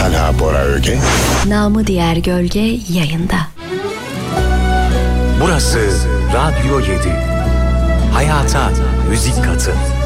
Talha Bora Öge, namı diğer Gölge yayında. Burası Radyo 7. Hayata müzik katın.